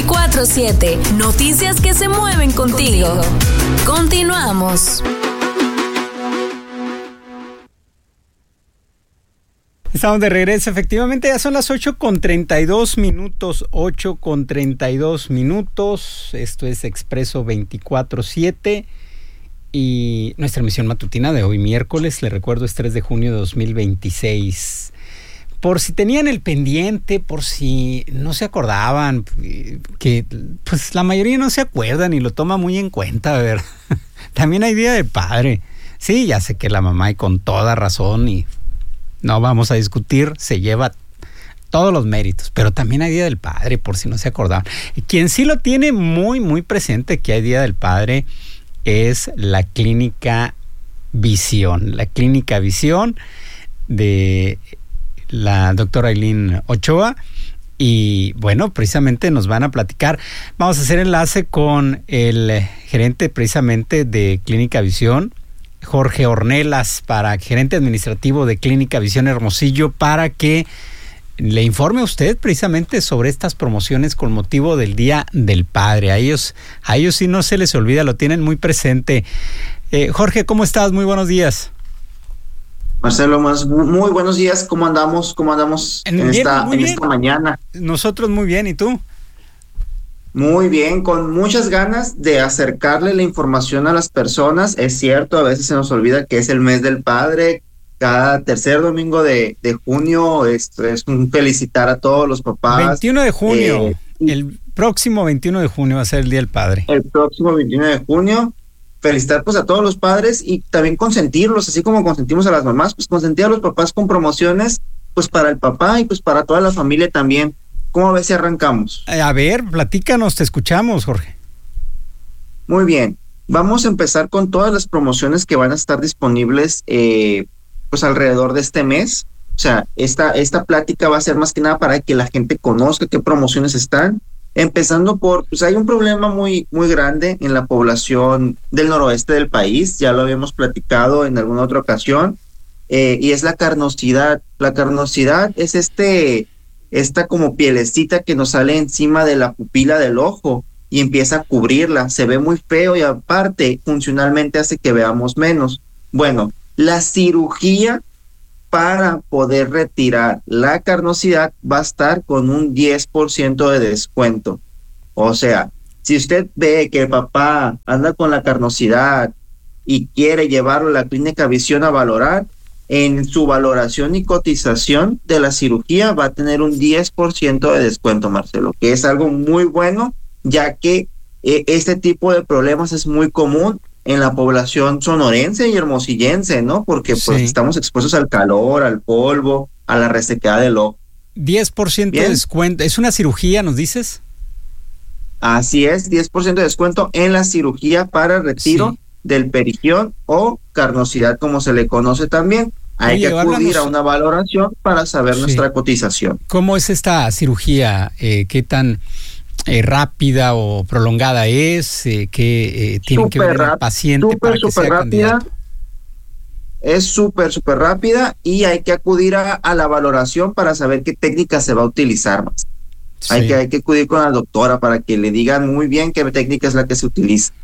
24/7. Noticias que se mueven contigo. Continuamos. Estamos de regreso, efectivamente ya son las 8:32 minutos, 8:32 minutos, esto es Expreso 24/7 y nuestra emisión matutina de hoy miércoles, le recuerdo, es 3 de junio de 2026. Por si tenían el pendiente, por si no se acordaban, que pues la mayoría no se acuerdan y lo toma muy en cuenta, ¿verdad? También hay Día del Padre. Sí, ya sé que la mamá y con toda razón y no vamos a discutir, se lleva todos los méritos, pero también hay Día del Padre, por si no se acordaban. Y quien sí lo tiene muy, muy presente que hay Día del Padre es la Clínica Visión. La Clínica Visión de la doctora Ailín Ochoa. Y bueno, precisamente nos van a platicar. Vamos a hacer enlace con el gerente precisamente de Clínica Visión, Jorge Ornelas, gerente administrativo de Clínica Visión Hermosillo, para que le informe a usted precisamente sobre estas promociones con motivo del Día del Padre. A ellos sí no se les olvida, lo tienen muy presente. Jorge, ¿cómo estás? Muy buenos días. Marcelo, muy buenos días. ¿Cómo andamos en esta mañana? Nosotros muy bien, ¿y tú? Muy bien, con muchas ganas de acercarle la información a las personas. Es cierto, a veces se nos olvida que es el mes del padre. Cada tercer domingo de junio es un felicitar a todos los papás. 21 de junio, el próximo 21 de junio va a ser el Día del Padre. El próximo 21 de junio, felicitar pues a todos los padres y también consentirlos, así como consentimos a las mamás, pues consentir a los papás con promociones, pues para el papá y pues para toda la familia también. ¿Cómo ves si arrancamos? A ver, platícanos, te escuchamos, Jorge. Muy bien, vamos a empezar con todas las promociones que van a estar disponibles pues alrededor de este mes. O sea, esta plática va a ser más que nada para que la gente conozca qué promociones están. Empezando por, pues hay un problema muy, muy grande en la población del noroeste del país, ya lo habíamos platicado en alguna otra ocasión, y es la carnosidad. La carnosidad es esta como pielecita que nos sale encima de la pupila del ojo y empieza a cubrirla, se ve muy feo y aparte funcionalmente hace que veamos menos. Bueno, la cirugía para poder retirar la carnosidad va a estar con un 10% de descuento. O sea, si usted ve que el papá anda con la carnosidad y quiere llevarlo a la Clínica Visión a valorar, en su valoración y cotización de la cirugía va a tener un 10% de descuento, Marcelo, que es algo muy bueno, ya que este tipo de problemas es muy común en la población sonorense y hermosillense, ¿no? Porque pues estamos expuestos al calor, al polvo, a la resequedad del ojo. 10% de descuento. ¿Es una cirugía, nos dices? Así es, 10% de descuento en la cirugía para retiro del perigión o carnosidad, como se le conoce también. Hay que acudir a una valoración para saber nuestra cotización. ¿Cómo es esta cirugía? ¿Qué tan rápida o prolongada es? ¿Qué tiene que ver el paciente para que sea candidato? Es súper rápida y hay que acudir a la valoración para saber qué técnica se va a utilizar más. Sí. Hay que acudir con la doctora para que le digan muy bien qué técnica es la que se utiliza.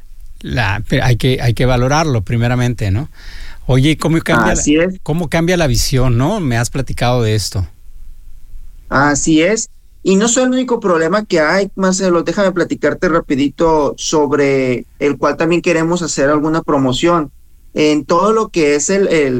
Hay que valorarlo primeramente, ¿no? Oye, ¿cómo cambia la visión, no? Me has platicado de esto. Así es. Y no es el único problema que hay, Marcelo, déjame platicarte rapidito sobre el cual también queremos hacer alguna promoción. En todo lo que es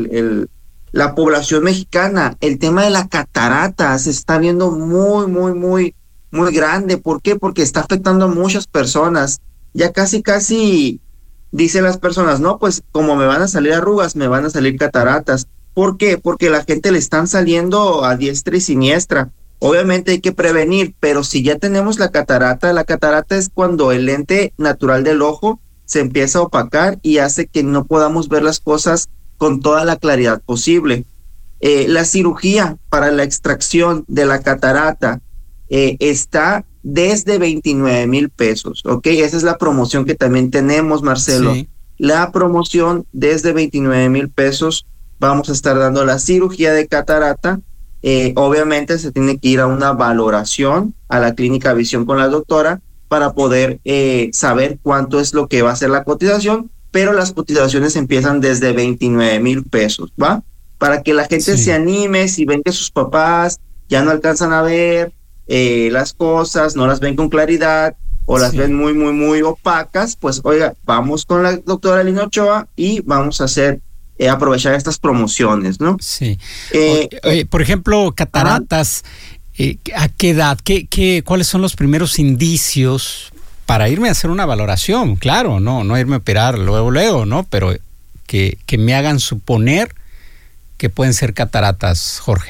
la población mexicana, el tema de la catarata se está viendo muy grande. ¿Por qué? Porque está afectando a muchas personas. Ya casi dicen las personas, no, pues como me van a salir arrugas, me van a salir cataratas. ¿Por qué? Porque la gente le están saliendo a diestra y siniestra. Obviamente hay que prevenir, pero si ya tenemos la catarata es cuando el lente natural del ojo se empieza a opacar y hace que no podamos ver las cosas con toda la claridad posible. La cirugía para la extracción de la catarata está desde 29,000 pesos, ¿ok? Esa es la promoción que también tenemos, Marcelo. Sí. La promoción desde 29,000 pesos, vamos a estar dando la cirugía de catarata. Obviamente se tiene que ir a una valoración a la Clínica Visión con la doctora para poder saber cuánto es lo que va a ser la cotización, pero las cotizaciones empiezan desde 29,000 pesos, ¿va? Para que la gente se anime, si ven que sus papás ya no alcanzan a ver las cosas, no las ven con claridad o las ven muy, muy, muy opacas, pues oiga, vamos con la doctora Lina Ochoa y vamos a hacer aprovechar estas promociones, ¿no? Sí. Por ejemplo, cataratas, ¿a qué edad? ¿Cuáles son los primeros indicios para irme a hacer una valoración? Claro, no irme a operar luego, ¿no? Pero que me hagan suponer que pueden ser cataratas, Jorge.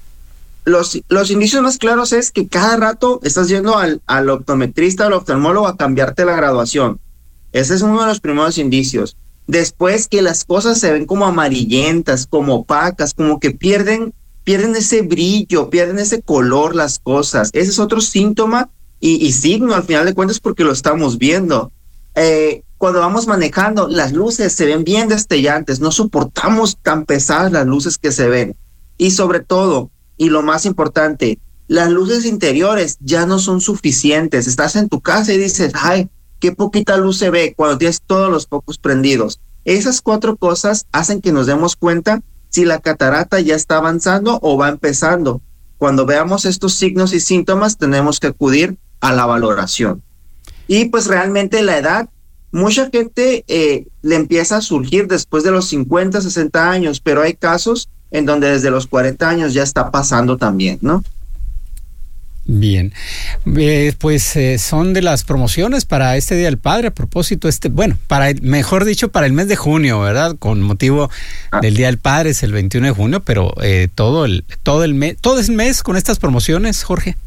Los indicios más claros es que cada rato estás yendo al optometrista, al oftalmólogo a cambiarte la graduación. Ese es uno de los primeros indicios. Después que las cosas se ven como amarillentas, como opacas, como que pierden ese brillo, pierden ese color las cosas. Ese es otro síntoma y signo al final de cuentas porque lo estamos viendo. Cuando vamos manejando, las luces se ven bien destellantes, no soportamos tan pesadas las luces que se ven. Y sobre todo, y lo más importante, las luces interiores ya no son suficientes. Estás en tu casa y dices, ay, qué poquita luz se ve cuando tienes todos los focos prendidos. Esas 4 cosas hacen que nos demos cuenta si la catarata ya está avanzando o va empezando. Cuando veamos estos signos y síntomas, tenemos que acudir a la valoración. Y pues realmente la edad, mucha gente le empieza a surgir después de los 50, 60 años, pero hay casos en donde desde los 40 años ya está pasando también, ¿no? Bien, pues son de las promociones para este Día del Padre, a propósito, mejor dicho, para el mes de junio, ¿verdad? Con motivo del Día del Padre es el 21 de junio, pero todo es mes con estas promociones, Jorge.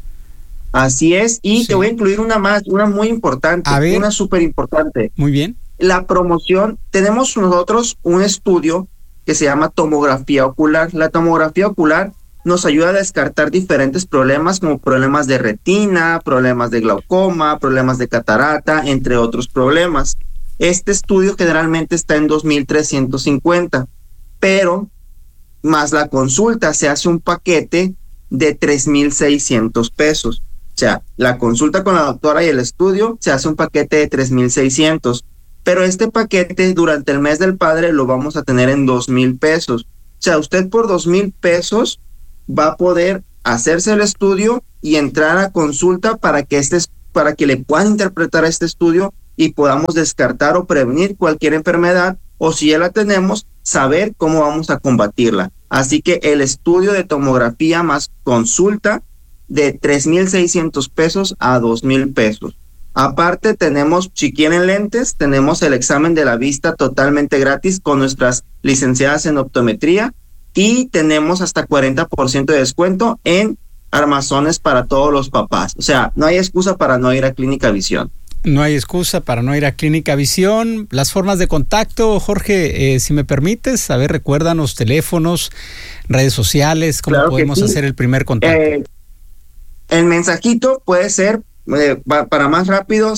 Así es, y te voy a incluir una muy importante, una súper importante. Muy bien. La promoción, tenemos nosotros un estudio que se llama tomografía ocular. La tomografía ocular nos ayuda a descartar diferentes problemas como problemas de retina, problemas de glaucoma, problemas de catarata, entre otros problemas. Este estudio generalmente está en 2,350, pero más la consulta se hace un paquete de 3,600 pesos. O sea, la consulta con la doctora y el estudio se hace un paquete de 3,600. Pero este paquete durante el mes del padre lo vamos a tener en 2,000 pesos. O sea, usted por 2,000 pesos va a poder hacerse el estudio y entrar a consulta para que le puedan interpretar este estudio y podamos descartar o prevenir cualquier enfermedad, o si ya la tenemos, saber cómo vamos a combatirla. Así que el estudio de tomografía más consulta de 3,600 pesos a 2,000 pesos. Aparte tenemos, si quieren lentes, tenemos el examen de la vista totalmente gratis con nuestras licenciadas en optometría y tenemos hasta 40% de descuento en armazones para todos los papás. O sea, no hay excusa para no ir a Clínica Visión. No hay excusa para no ir a Clínica Visión. Las formas de contacto, Jorge, si me permites, recuérdanos teléfonos, redes sociales, cómo podemos hacer el primer contacto. El mensajito puede ser para más rápido,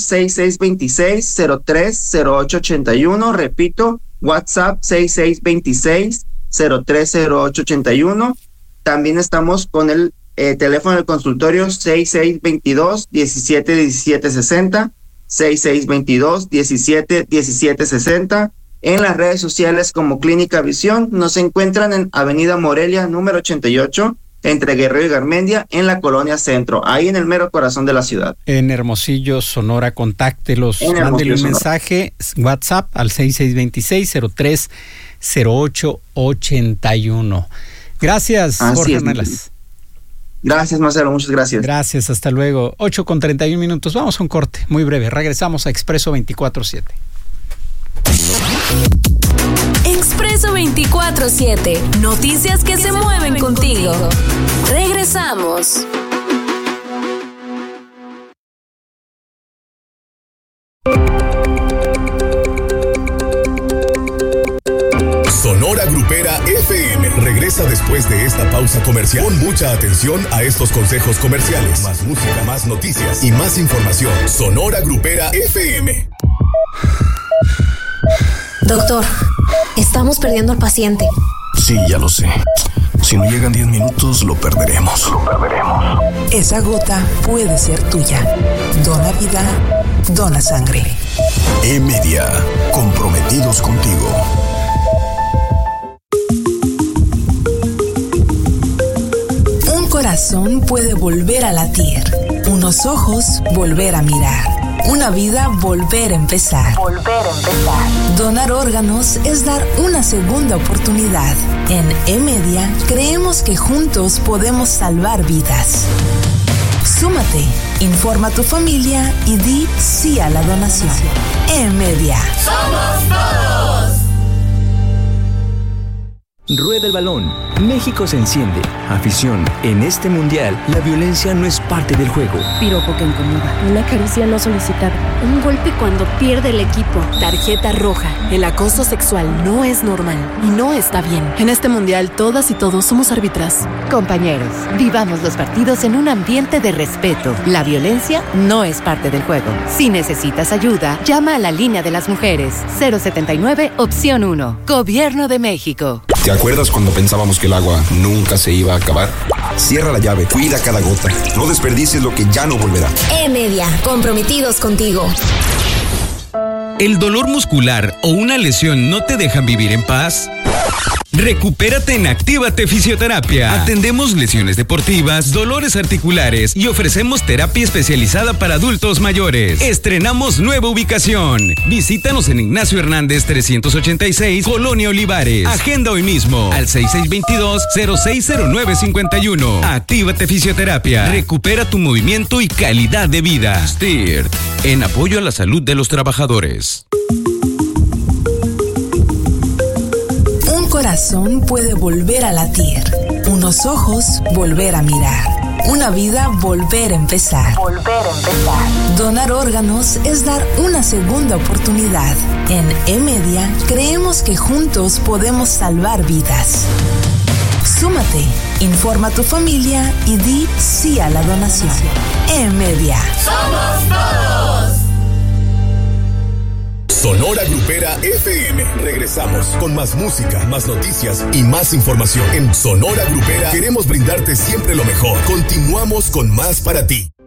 6626-030881. Repito, WhatsApp 6626-030881. También estamos con el teléfono del consultorio 6622-171760, 6622-171760. En las redes sociales como Clínica Visión nos encuentran en Avenida Morelia, número 88, entre Guerrero y Garmendia, en la Colonia Centro, ahí en el mero corazón de la ciudad. En Hermosillo, Sonora, contáctelos, mándele un mensaje, WhatsApp al 6626-030881. Gracias, Jorge Ornelas. Gracias, Marcelo, muchas gracias. Gracias, hasta luego. 8:31. Vamos a un corte muy breve. Regresamos a Expreso 24/7. Expreso 24/7. Noticias que se mueven contigo. Regresamos. Sonora Grupera FM regresa después de esta pausa comercial. Pon mucha atención a estos consejos comerciales. Más música, más noticias y más información. Sonora Grupera FM. Doctor, estamos perdiendo al paciente. Sí, ya lo sé. Si no llegan 10 minutos, lo perderemos. Esa gota puede ser tuya. Dona vida, dona sangre. E-Media, comprometidos contigo. Un corazón puede volver a latir. Unos ojos volver a mirar. Una vida volver a empezar. Donar órganos es dar una segunda oportunidad. En E-Media creemos que juntos podemos salvar vidas. Súmate, informa a tu familia y di sí a la donación. E-Media. ¡Somos todos! Rueda el balón. México se enciende. Afición. En este mundial, la violencia no es parte del juego. Piropo que incomoda. Una caricia no solicitada. Un golpe cuando pierde el equipo. Tarjeta roja. El acoso sexual no es normal y no está bien. En este mundial, todas y todos somos árbitras. Compañeros, vivamos los partidos en un ambiente de respeto. La violencia no es parte del juego. Si necesitas ayuda, llama a la línea de las mujeres. 079, opción 1. Gobierno de México. ¿Te acuerdas cuando pensábamos que el agua nunca se iba a acabar? Cierra la llave, cuida cada gota. No desperdicies lo que ya no volverá. E-Media, comprometidos contigo. ¿El dolor muscular o una lesión no te dejan vivir en paz? Recupérate en Actívate Fisioterapia. Atendemos lesiones deportivas, dolores articulares y ofrecemos terapia especializada para adultos mayores. Estrenamos nueva ubicación. Visítanos en Ignacio Hernández 386, Colonia Olivares. Agenda hoy mismo al 6622-060951. Actívate Fisioterapia. Recupera tu movimiento y calidad de vida. STIRT, en apoyo a la salud de los trabajadores. Un corazón puede volver a latir. Unos ojos volver a mirar. Una vida volver a empezar. Donar órganos es dar una segunda oportunidad. En E-Media creemos que juntos podemos salvar vidas. Súmate, informa a tu familia y di sí a la donación. E-Media. ¡Somos todos! Sonora Grupera FM. Regresamos con más música, más noticias y más información. En Sonora Grupera queremos brindarte siempre lo mejor. Continuamos con más para ti.